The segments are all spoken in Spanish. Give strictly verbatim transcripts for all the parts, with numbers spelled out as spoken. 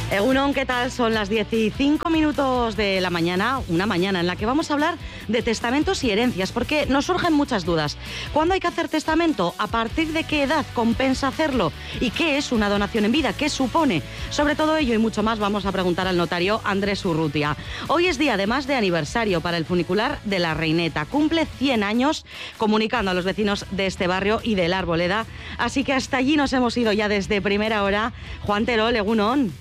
Egunon, ¿qué tal? Son las dieciséis minutos de la mañana, una mañana en la que vamos a hablar de testamentos y herencias, porque nos surgen muchas dudas. ¿Cuándo hay que hacer testamento? ¿A partir de qué edad compensa hacerlo? ¿Y qué es una donación en vida? ¿Qué supone? Sobre todo ello y mucho más vamos a preguntar al notario Andrés Urrutia. Hoy es día además de aniversario para el funicular de La Reineta. Cumple cien años comunicando a los vecinos de este barrio y de la Arboleda. Así que hasta allí nos hemos ido ya desde primera hora. Juan Terol, egunon.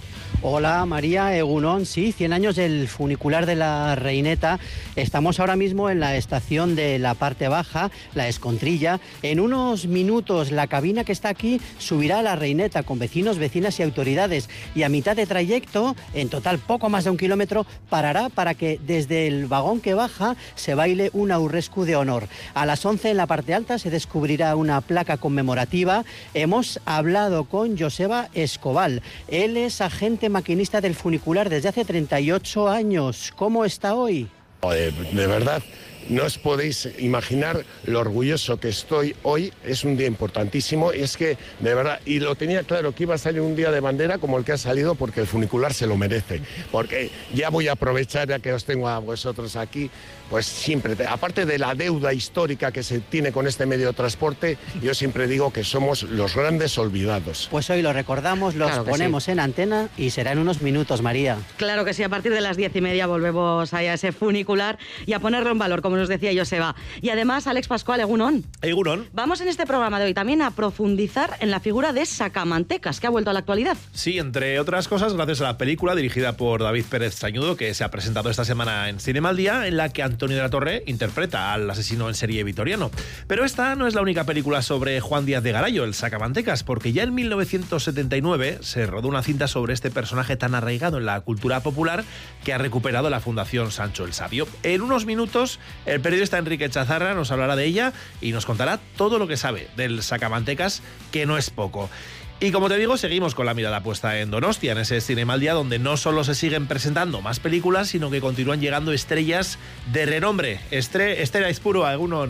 Hola María, egunon, sí, cien años del funicular de La Reineta. Estamos ahora mismo en la estación de la parte baja, la Escontrilla. En unos minutos la cabina que está aquí subirá a La Reineta con vecinos, vecinas y autoridades. Y a mitad de trayecto, en total poco más de un kilómetro, parará para que desde el vagón que baja se baile un aurrescu de honor. A las once en la parte alta se descubrirá una placa conmemorativa. Hemos hablado con Joseba Escobal. Él es agente maquinista del funicular desde hace treinta y ocho años. ¿Cómo está hoy? De, de verdad, no os podéis imaginar lo orgulloso que estoy hoy. Es un día importantísimo. Es que, de verdad, y lo tenía claro que iba a salir un día de bandera como el que ha salido, porque el funicular se lo merece. Porque ya voy a aprovechar, ya que os tengo a vosotros aquí, pues siempre, aparte de la deuda histórica que se tiene con este medio de transporte, yo siempre digo que somos los grandes olvidados. Pues hoy lo recordamos, los claro ponemos sí. en antena y será en unos minutos, María. Claro que sí, a partir de las diez y media volvemos a ese funicular y a ponerlo en valor, como nos decía Joseba. Y además, Alex Pascual, egunon. Egunon. Vamos en este programa de hoy también a profundizar en la figura de Sacamantecas, que ha vuelto a la actualidad. Sí, entre otras cosas, gracias a la película dirigida por David Pérez Sañudo, que se ha presentado esta semana en Cinema al Día, en la que Antonio de la Torre interpreta al asesino en serie vitoriano. Pero esta no es la única película sobre Juan Díaz de Garayo, el Sacamantecas, porque ya en mil novecientos setenta y nueve se rodó una cinta sobre este personaje tan arraigado en la cultura popular que ha recuperado la Fundación Sancho el Sabio. En unos minutos, el periodista Enrique Chazarra nos hablará de ella y nos contará todo lo que sabe del Sacamantecas, que no es poco. Y como te digo, seguimos con la mirada puesta en Donostia, en ese Cinema al Día, donde no solo se siguen presentando más películas, sino que continúan llegando estrellas de renombre. Estre, Esther Aizpuru, egunon.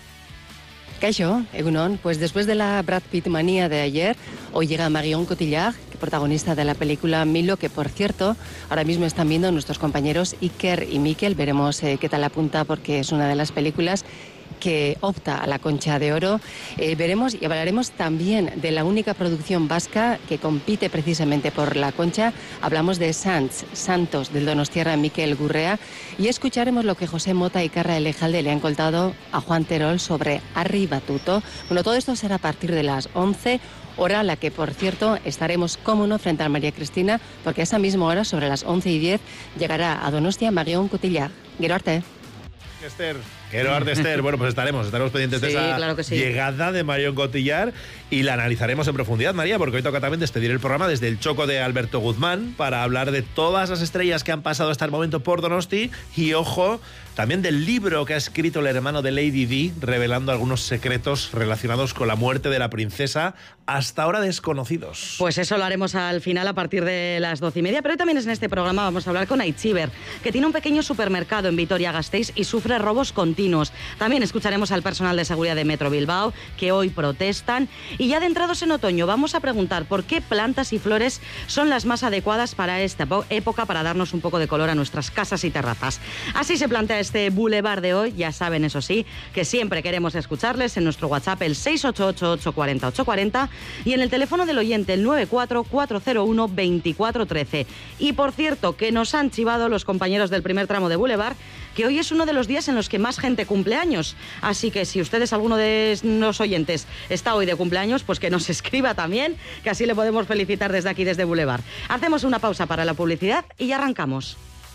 Kaixo, egunon. Pues después de la Brad Pitt manía de ayer, hoy llega Marion Cotillard, protagonista de la película Milo, que por cierto, ahora mismo están viendo nuestros compañeros Iker y Mikel. Veremos eh, qué tal apunta, porque es una de las películas que opta a la Concha de Oro. Eh, veremos y hablaremos también de la única producción vasca que compite precisamente por la Concha. Hablamos de Sants, Santos, del donostiarra Mikel Gurrea, y escucharemos lo que José Mota y Carra Elejalde le han contado a Juan Terol sobre Arri Batuto. Bueno, todo esto será a partir de las once, hora a la que, por cierto, estaremos, como no, frente a María Cristina, porque a esa misma hora, sobre las once y diez, llegará a Donostia Marion Cotillard. Gero arte. Esther. Quiero arte, Esther. Bueno, pues estaremos, estaremos pendientes sí, de esa claro que sí. llegada de Marion Cotillard y la analizaremos en profundidad, María, porque hoy toca también despedir el programa desde el Choco de Alberto Guzmán para hablar de todas las estrellas que han pasado hasta el momento por Donosti y, ojo, también del libro que ha escrito el hermano de Lady Di, revelando algunos secretos relacionados con la muerte de la princesa, hasta ahora desconocidos. Pues eso lo haremos al final a partir de las doce y media, pero hoy también en este programa vamos a hablar con Aitziber, que tiene un pequeño supermercado en Vitoria-Gasteiz y sufre robos continuos. También escucharemos al personal de seguridad de Metro Bilbao, que hoy protestan. Y ya adentrados en otoño, vamos a preguntar por qué plantas y flores son las más adecuadas para esta época, para darnos un poco de color a nuestras casas y terrazas. Así se plantea este Boulevard de hoy. Ya saben, eso sí, que siempre queremos escucharles en nuestro WhatsApp, el seis ocho ocho, ocho cuatro cero, ocho cuatro cero, y en el teléfono del oyente, el nueve cuatro cuatro cero uno, veinticuatro trece. Y por cierto, que nos han chivado los compañeros del primer tramo de Boulevard, que hoy es uno de los días en los que más gente cumple años. Así que si ustedes, alguno de los oyentes, está hoy de cumpleaños, pues que nos escriba también, que así le podemos felicitar desde aquí, desde Boulevard. Hacemos una pausa para la publicidad y ya arrancamos.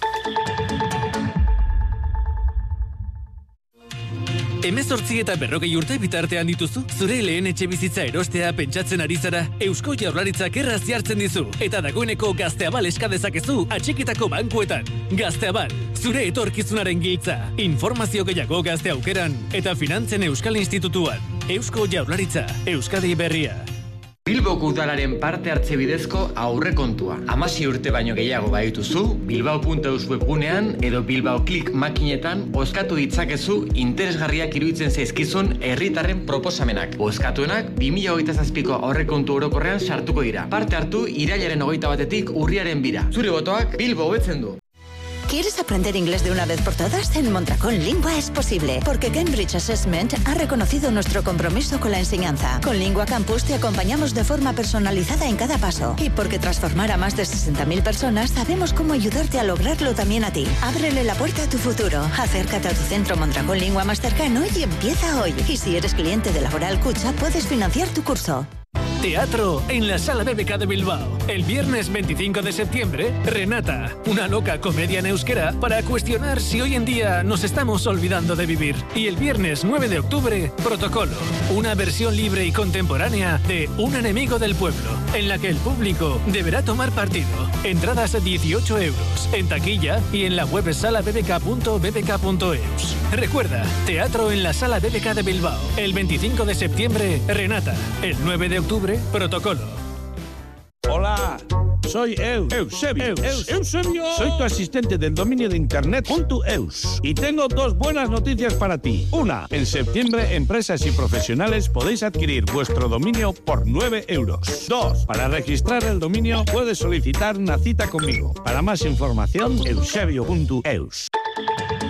Hemezortzi eta berrogei urte bitartean dituzu, zure lehen etxe bizitza erostea pentsatzen ari zara, Eusko Jaurlaritzak erraz jartzen dizu, eta dagoeneko Gazteabal eska dezakezu atxikitako bankuetan. Gazteabal, zure etorkizunaren giltza. Informazio gehiago Gazte Aukeran eta Finantzen Euskal Institutuan. Eusko Jaurlaritza, Euskadi Berria. Bilboko udalaren parte hartze bidezko aurrekontua. Hamasei urte baino gehiago badituzu, bilbao puntu eus webgunean edo Bilbao Klik makinetan bozkatu ditzakezu interesgarriak iruditzen zaizkizun herritarren proposamenak. Bozkatuenak bi mila hogeita zazpiko aurrekontu orokorrean sartuko dira. Parte hartu irailaren hogeita batetik urriaren bira. Zure botoak Bilbo hobetzen du. ¿Quieres aprender inglés de una vez por todas? En Mondragón Lingua es posible, porque Cambridge Assessment ha reconocido nuestro compromiso con la enseñanza. Con Lingua Campus te acompañamos de forma personalizada en cada paso. Y porque tras formar a más de sesenta mil personas, sabemos cómo ayudarte a lograrlo también a ti. Ábrele la puerta a tu futuro. Acércate a tu centro Mondragón Lingua más cercano y empieza hoy. Y si eres cliente de Laboral Cucha, puedes financiar tu curso. Teatro en la Sala B B K de Bilbao. El viernes veinticinco de septiembre, Renata, una loca comedia en euskera para cuestionar si hoy en día nos estamos olvidando de vivir. Y el viernes nueve de octubre, Protocolo, una versión libre y contemporánea de Un enemigo del pueblo, en la que el público deberá tomar partido. Entradas a dieciocho euros, en taquilla y en la web sala b b k punto b b k punto e u s. Recuerda, Teatro en la Sala B B K de Bilbao. El veinticinco de septiembre, Renata. El nueve de octubre, Protocolo. Hola, soy Eu, Eusebio. Eus, Eusebio. Soy tu asistente del dominio de internet .eus. Y tengo dos buenas noticias para ti. Una, en septiembre, empresas y profesionales podéis adquirir vuestro dominio por nueve euros. Dos, para registrar el dominio puedes solicitar una cita conmigo. Para más información, eusebio punto eus.